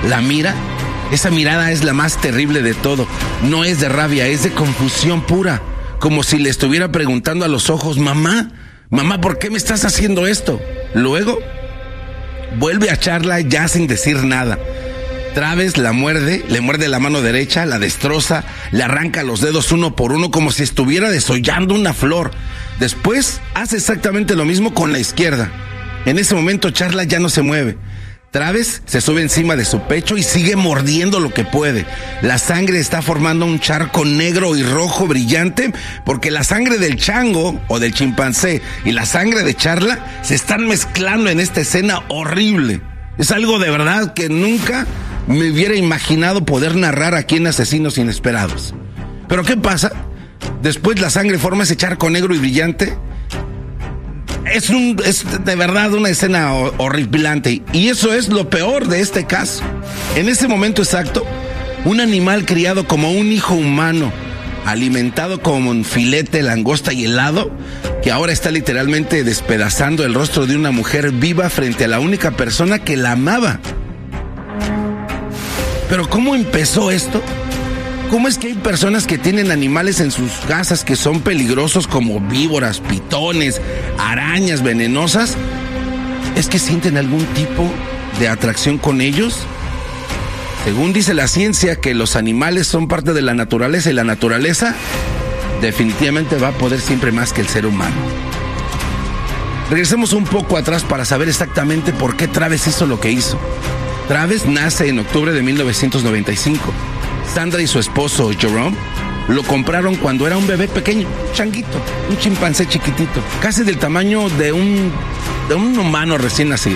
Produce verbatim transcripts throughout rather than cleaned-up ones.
la mira. Esa mirada es la más terrible de todo. No es de rabia, es de confusión pura. Como si le estuviera preguntando a los ojos, mamá, mamá, ¿por qué me estás haciendo esto? Luego, vuelve a Charla ya sin decir nada. Travis la muerde, le muerde la mano derecha, la destroza, le arranca los dedos uno por uno como si estuviera desollando una flor. Después hace exactamente lo mismo con la izquierda. En ese momento Charla ya no se mueve. Travis se sube encima de su pecho y sigue mordiendo lo que puede. La sangre está formando un charco negro y rojo brillante porque la sangre del chango o del chimpancé y la sangre de Charla se están mezclando en esta escena horrible. Es algo de verdad que nunca me hubiera imaginado poder narrar aquí en Asesinos Inesperados. ¿Pero qué pasa? Después la sangre forma ese charco negro y brillante. Es, un, es de verdad una escena horripilante. Y eso es lo peor de este caso. En ese momento exacto, un animal criado como un hijo humano, alimentado con un filete, langosta y helado, que ahora está literalmente despedazando el rostro de una mujer viva frente a la única persona que la amaba. Pero ¿cómo empezó esto? ¿Cómo es que hay personas que tienen animales en sus casas que son peligrosos como víboras, pitones, arañas venenosas? ¿Es que sienten algún tipo de atracción con ellos? Según dice la ciencia que los animales son parte de la naturaleza y la naturaleza definitivamente va a poder siempre más que el ser humano. Regresemos un poco atrás para saber exactamente por qué Travis hizo lo que hizo. Travis nace en octubre de mil novecientos noventa y cinco. Sandra y su esposo Jerome lo compraron cuando era un bebé pequeño, un changuito, un chimpancé chiquitito, casi del tamaño de un, de un humano recién nacido.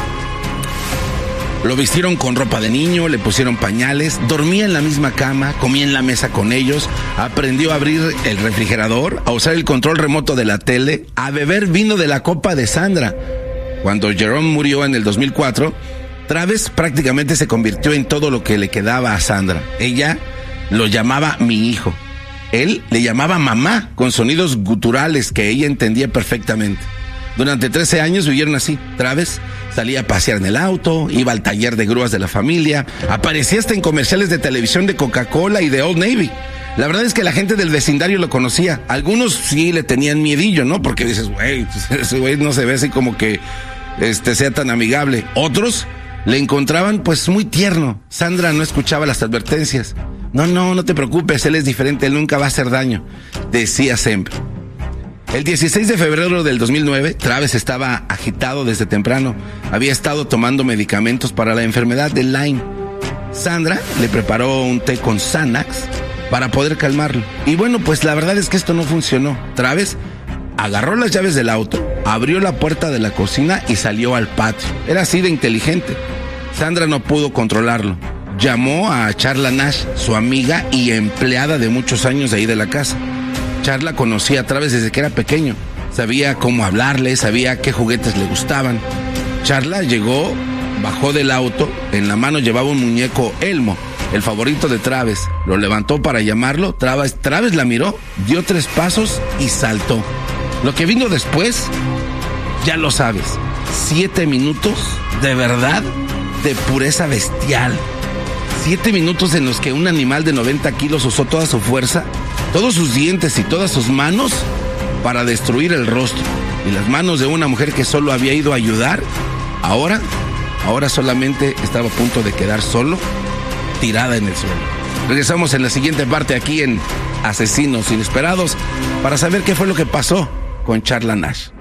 Lo vistieron con ropa de niño, le pusieron pañales, dormía en la misma cama, comía en la mesa con ellos, aprendió a abrir el refrigerador, a usar el control remoto de la tele, a beber vino de la copa de Sandra. Cuando Jerome murió en el dos mil cuatro, Travis prácticamente se convirtió en todo lo que le quedaba a Sandra. Ella lo llamaba mi hijo. Él le llamaba mamá, con sonidos guturales que ella entendía perfectamente. Durante trece años vivieron así. Travis salía a pasear en el auto, iba al taller de grúas de la familia, aparecía hasta en comerciales de televisión de Coca-Cola y de Old Navy. La verdad es que la gente del vecindario lo conocía. Algunos sí le tenían miedillo, ¿no? Porque dices, güey, ese güey no se ve así como que este sea tan amigable. Otros le encontraban pues muy tierno. Sandra no escuchaba las advertencias. No, no, no te preocupes, él es diferente, él nunca va a hacer daño, decía siempre. El dieciséis de febrero del dos mil nueve, Travis estaba agitado desde temprano. Había estado tomando medicamentos para la enfermedad de Lyme. Sandra le preparó un té con Xanax para poder calmarlo. Y bueno, pues la verdad es que esto no funcionó. Travis agarró las llaves del auto, abrió la puerta de la cocina y salió al patio. Era así de inteligente. Sandra no pudo controlarlo. Llamó a Charla Nash, su amiga y empleada de muchos años de ahí de la casa. Charla conocía a Travis desde que era pequeño. Sabía cómo hablarle, sabía qué juguetes le gustaban. Charla llegó, bajó del auto, en la mano llevaba un muñeco Elmo, el favorito de Travis. Lo levantó para llamarlo. Travis, Travis la miró, dio tres pasos y saltó. Lo que vino después, ya lo sabes. Siete minutos de verdad, de pureza bestial. Siete minutos en los que un animal de noventa kilos usó toda su fuerza, todos sus dientes y todas sus manos para destruir el rostro. Y las manos de una mujer que solo había ido a ayudar, ahora, ahora solamente estaba a punto de quedar solo, tirada en el suelo. Regresamos en la siguiente parte aquí en Asesinos Inesperados para saber qué fue lo que pasó con Charla Nash.